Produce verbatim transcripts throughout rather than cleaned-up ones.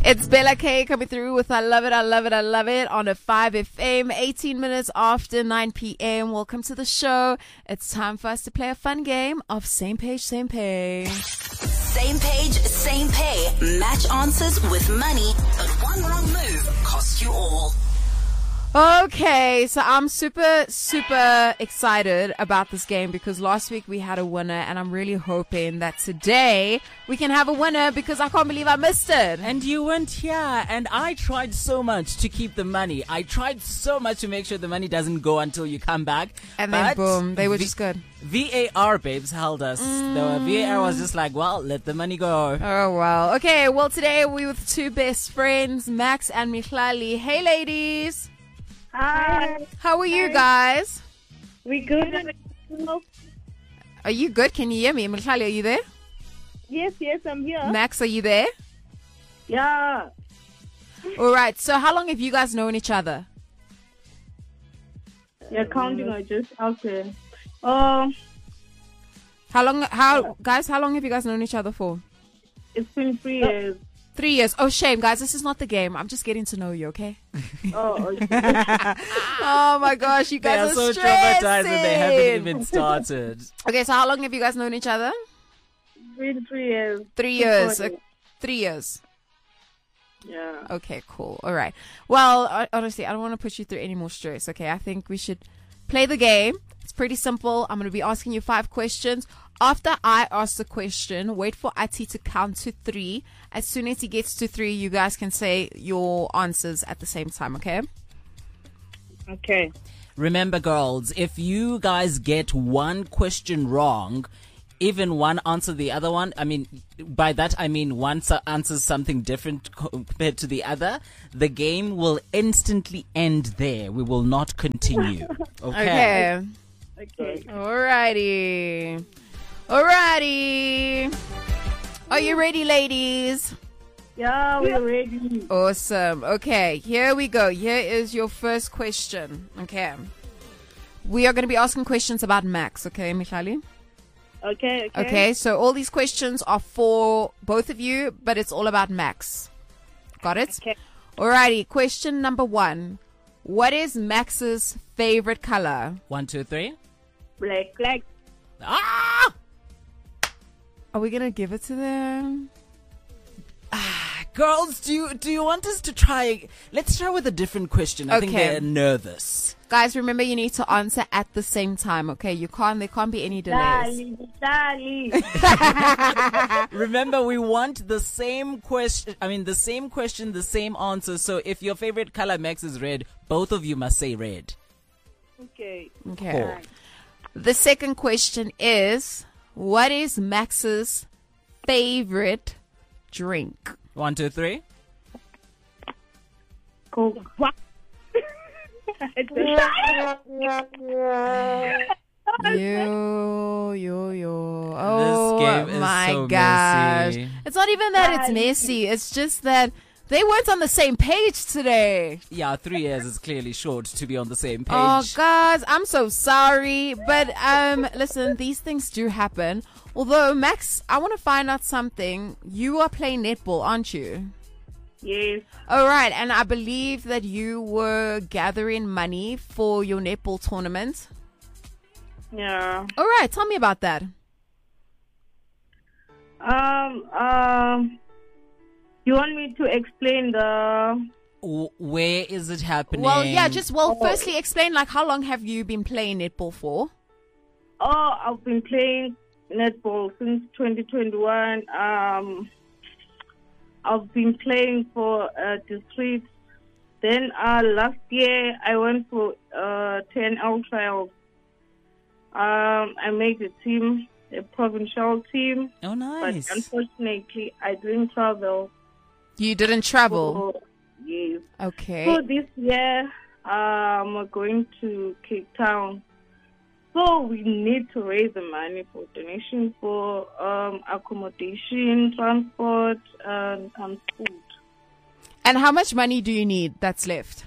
It's Bella K coming through with I Love It, I Love It, I Love It on a five F M, eighteen minutes after nine p.m. Welcome to the show. It's time for us to play a fun game of Same Page, Same Pay. Same page, same pay. Match answers with money, but one wrong move costs you all. Okay, so I'm super, super excited about this game because last week we had a winner and I'm really hoping that today we can have a winner because I can't believe I missed it. And you weren't here, and I tried so much to keep the money. I tried so much to make sure the money doesn't go until you come back. And then but boom, they were v- just good. V A R babes held us. Mm. The V A R was just like, well, let the money go. Oh, well. Okay, well, today we're with two best friends, Max and Mihlali. Hey, ladies. Hi. How are you guys? We good? Are you good? Can you hear me? Mihlali, are you there? Yes, yes, I'm here. Max, are you there? Yeah. All right. So how long have you guys known each other? You're counting or just okay. Uh, How long, how, guys, how long have you guys known each other for? it's been three years. Three years. Oh, shame, guys. This is not the game. I'm just getting to know you, okay? Oh, okay. Oh, my gosh. You They guys are are so stressing. traumatized and they haven't even started. Okay, so how long have you guys known each other? It's been three years. Three years. Three Uh, Three years. Yeah. Okay, cool. All right. Well, uh, honestly, I don't want to put you through any more stress, okay? I think we should play the game. It's pretty simple. I'm going to be asking you five questions. After I ask the question, wait for Ati to count to three. As soon as he gets to three, you guys can say your answers at the same time, okay? Okay. Remember, girls, if you guys get one question wrong, even one answer the other one, I mean, by that I mean one so- answers something different compared to the other, the game will instantly end there. We will not continue. Okay. Okay. Okay. Alrighty. Alrighty. Are you ready, ladies? Yeah, we're ready. Awesome. Okay, here we go. Here is your first question. Okay. We are going to be asking questions about Max, okay, Mihlali? Okay, okay. Okay, so all these questions are for both of you, but it's all about Max. Got it? Okay. Alrighty, question number one. What is Max's favorite color? One, two, three. Black, black. Ah! Are we going to give it to them? Girls, do you do you want us to try? Let's try with a different question. I think Okay. they're nervous. Guys, remember you need to answer at the same time, okay? You can't, there can't be any delays. Dali, Dali. Remember, we want the same question. I mean, the same question, the same answer. So if your favorite color, Max, is red, both of you must say red. Okay. Okay. Cool. The second question is, what is Max's favorite drink? One, two, three. Cool. Yo, yo, yo. Oh game is my so gosh. messy. It's not even that it's messy. It's just that they weren't on the same page today. Yeah, three years is clearly short to be on the same page. Oh, guys, I'm so sorry. But, um, listen, these things do happen. Although, Max, I want to find out something. You are playing netball, aren't you? Yes. All right. And I believe that you were gathering money for your netball tournament. Yeah. All right. Tell me about that. Um, um, you want me to explain the... W- Where is it happening? Well, yeah, just, well, firstly, explain, like, how long have you been playing netball for? Oh, I've been playing netball since twenty twenty-one. Um, I've been playing for uh, districts. Then uh, last year I went for uh, ten L trials. Um, I made a team, a provincial team, Oh, nice. but unfortunately I didn't travel. You didn't travel? So, yes. Okay. So this year um, we're going to Cape Town. So we need to raise the money for donation for um, accommodation, transport, and um, food. And how much money do you need that's left?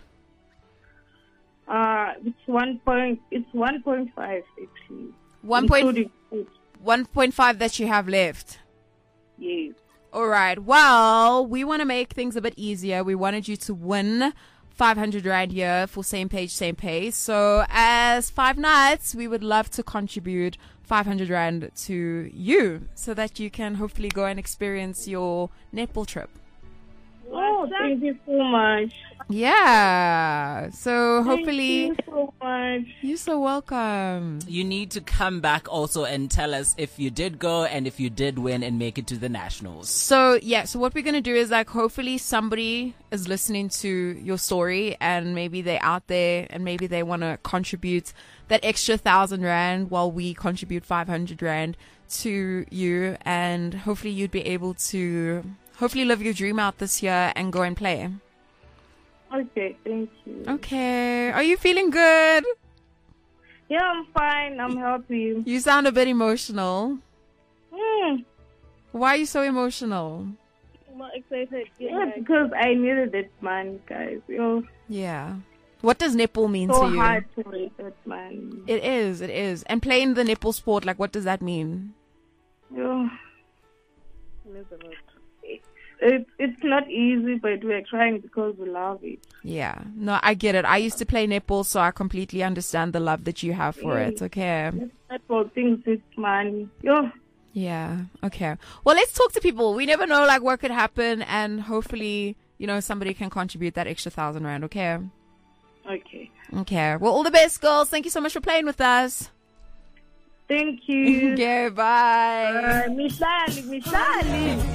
Uh, it's one point. It's one point five actually. One point including food. one point five that you have left. Yes. All right. Well, we want to make things a bit easier. We wanted you to win five hundred rand here for Same Page, Same Pay. So as Five Nights, we would love to contribute five hundred rand to you so that you can hopefully go and experience your netball trip. Oh, thank you so much. Yeah. So hopefully. Thank you so much. You're so welcome. You need to come back also and tell us if you did go and if you did win and make it to the nationals. So yeah, so what we're going to do is like hopefully somebody is listening to your story and maybe they're out there and maybe they want to contribute that extra thousand rand while we contribute five hundred rand to you, and hopefully you'd be able to hopefully live your dream out this year and go and play. Okay, thank you. Okay. Are you feeling good? Yeah, I'm fine. I'm happy. You sound a bit emotional. Mm. Why are you so emotional? I'm not excited. Yeah, because I needed that money, guys. Yo, Yeah. What does netball mean so to you? hard to make that money. It is, it is. And playing the netball sport, like what does that mean? Yo, it's, it's it's not easy, but we're trying because we love it. Yeah. No, I get it. I used to play netball, so I completely understand the love that you have for it. Okay. Netball things with money. Yo. Yeah. Okay. Well, let's talk to people. We never know like what could happen, and hopefully, you know, somebody can contribute that extra thousand rand. Okay. Okay. Okay. Well, all the best, girls. Thank you so much for playing with us. Thank you. Okay. Bye. Uh, Mihlali, Mihlali.